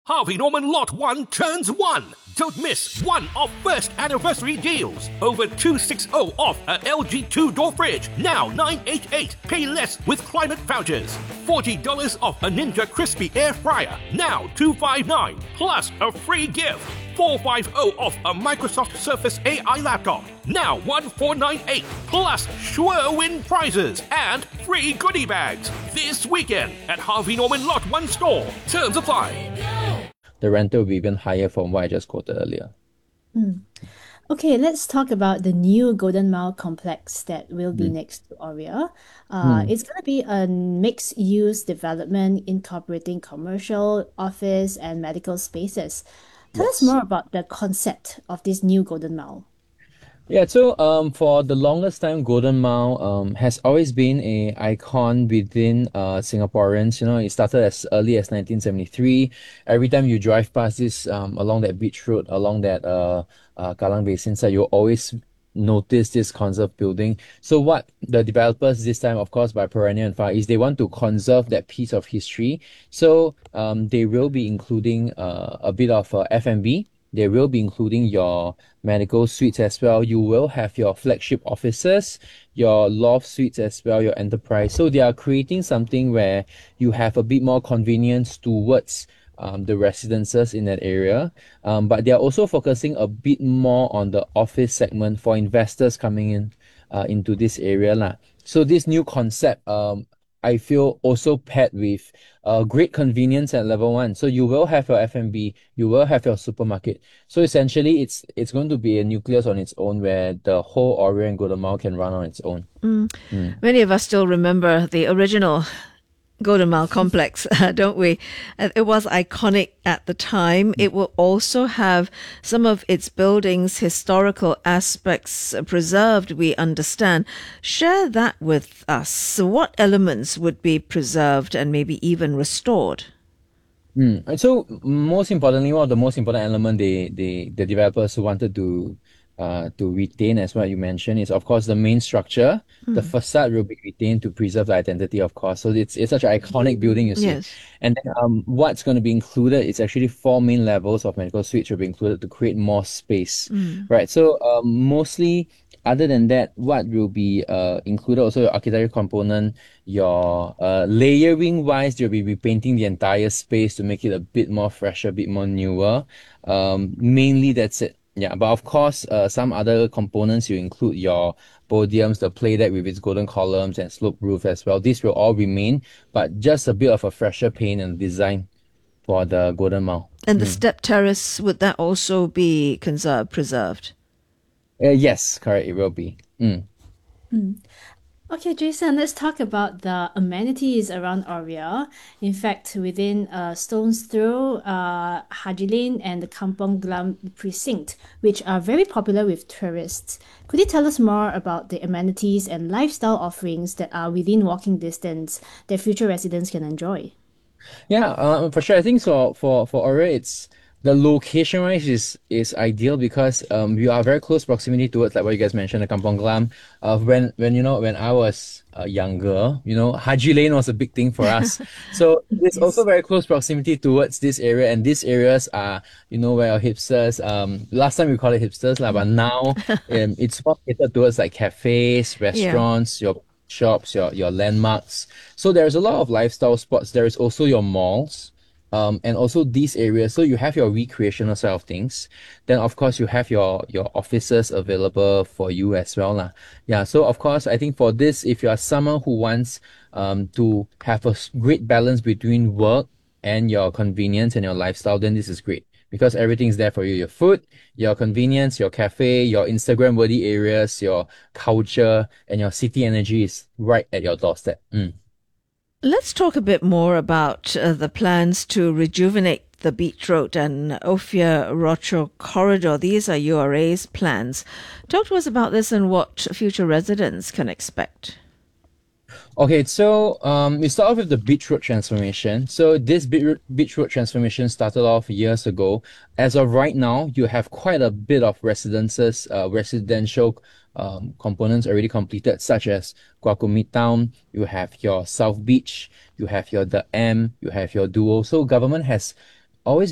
Harvey Norman Lot 1 turns 1. Don't miss one of first anniversary deals. Over 260 off a LG 2-door fridge. Now 988. Pay less with climate vouchers. $40 off a Ninja Crispy Air Fryer. Now $259. Plus a free gift. $450 off a Microsoft Surface AI laptop. Now $1498. Plus sure win prizes and free goodie bags. This weekend at Harvey Norman Lot 1 store. Terms apply. The rental will be even higher from what I just quoted earlier. Okay, let's talk about the new Golden Mile complex that will be next to Aurea. It's going to be a mixed-use development incorporating commercial, office, and medical spaces. Tell us more about the concept of this new Golden Mile. Yeah, so for the longest time, Golden Mile has always been a icon within Singaporeans. You know, it started as early as 1973. Every time you drive past this along that beach road, along that Kallang Basin side, you'll always notice this conserved building. So what the developers this time, of course, by Perennial and Far East, they want to conserve that piece of history. So they will be including a bit of F&B. They will be including your medical suites as well. You will have your flagship offices, your loft suites as well, your enterprise. So they are creating something where you have a bit more convenience towards the residences in that area. But they are also focusing a bit more on the office segment for investors coming in into this area lah. So this new concept, I feel also paired with great convenience at level 1. So you will have your F&B, you will have your supermarket. So essentially, it's going to be a nucleus on its own where the whole Aurea and Golden Mile can run on its own. Many of us still remember the original Golden Mile complex, don't we? It was iconic at the time. It will also have some of its buildings' historical aspects preserved, we understand. Share that with us. So what elements would be preserved and maybe even restored? And so most importantly, one of the most important element the developers wanted to retain, as what you mentioned, is of course the main structure. The facade will be retained to preserve the identity, of course. So it's such an iconic building, you see. Yes. And then what's going to be included is actually 4 main levels of medical suites will be included to create more space, right? So mostly, other than that, what will be included also your architectural component, your layering wise, they'll be repainting the entire space to make it a bit more fresher, a bit more newer. Mainly that's it. Yeah, but of course, some other components, you include your podiums, the play deck with its golden columns and sloped roof as well. These will all remain, but just a bit of a fresher paint and design for the Golden Mile. And the step terrace, would that also be preserved? Yes, correct, it will be. Okay, Jason, let's talk about the amenities around Aurea. In fact, within stone's throw, Haji Lane and the Kampong Glam precinct, which are very popular with tourists. Could you tell us more about the amenities and lifestyle offerings that are within walking distance that future residents can enjoy? Yeah, for sure. I think so for Aurea, it's the location wise is ideal because we are very close proximity towards like what you guys mentioned, the Kampong Glam. When I was younger, Haji Lane was a big thing for us. So it's also very close proximity towards this area, and these areas are where our hipsters. Last time we called it hipsters lah, but now it's more catered towards like cafes, restaurants, your shops, your landmarks. So there's a lot of lifestyle spots. There is also your malls. And also these areas, so you have your recreational side of things. Then of course you have your offices available for you as well lah. Yeah, so of course I think for this, if you are someone who wants to have a great balance between work and your convenience and your lifestyle, then this is great because everything is there for you. Your food, your convenience, your cafe, your Instagram worthy areas, your culture, and your city energy is right at your doorstep. Let's talk a bit more about the plans to rejuvenate the Beach Road and Ophir Rochor corridor. These are URA's plans. Talk to us about this and what future residents can expect. Okay, so we start off with the Beach Road transformation. So this Beach Road transformation started off years ago. As of right now, you have quite a bit of residential components already completed, such as Guaco Midtown, you have your South Beach, you have your The M, you have your Duo. So government has always